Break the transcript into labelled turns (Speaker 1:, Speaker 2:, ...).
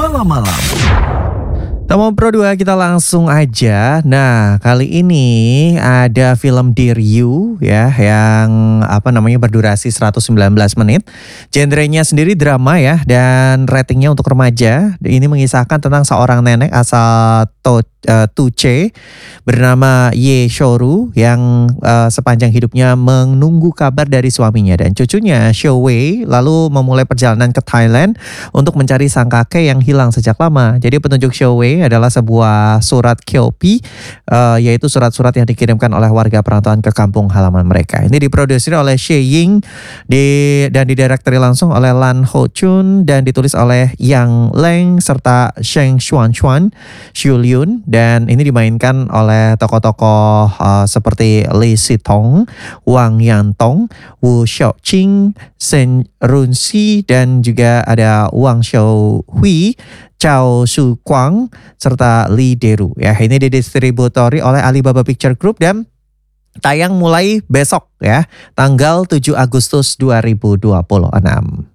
Speaker 1: malam-malam.
Speaker 2: Tomo Pro 2 kita langsung aja. Nah, kali ini ada film Dear You ya yang berdurasi 119 menit. Genrenya sendiri drama ya dan ratingnya untuk remaja. Ini mengisahkan tentang seorang nenek asal Tuche bernama Ye Shoru yang sepanjang hidupnya menunggu kabar dari suaminya dan cucunya Shou Wei lalu memulai perjalanan ke Thailand untuk mencari sang kakek yang hilang sejak lama. Jadi petunjuk Shou Wei adalah sebuah surat Kyopi, yaitu surat-surat yang dikirimkan oleh warga perantauan ke kampung halaman mereka. Ini diproduksi oleh Xie Ying dan didirekteri langsung oleh Lan Ho Chun dan ditulis oleh Yang Leng serta Sheng Xuanchuan, Xu Liun, dan ini dimainkan oleh tokoh-tokoh seperti Li Sitong, Wang Yantong, Wu Xiaoqing, Shen Runxi, dan juga ada Wang Xiaohui, Chao Su Kwang, serta Li Deru. Ya, ini didistributori oleh Alibaba Picture Group dan tayang mulai besok ya, tanggal 7 Agustus 2026.